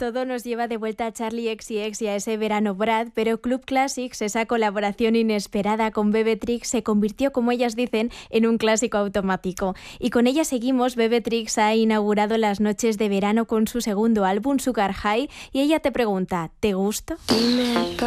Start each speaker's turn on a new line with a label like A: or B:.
A: Todo nos lleva de vuelta a Charli XCX y a ese verano Brad, pero Club Classics, esa colaboración inesperada con Bebetrix, se convirtió, como ellas dicen, en un clásico automático. Y con ella seguimos. Bebetrix ha inaugurado las noches de verano con su segundo álbum, Sugar High, y ella te pregunta, ¿te gusta?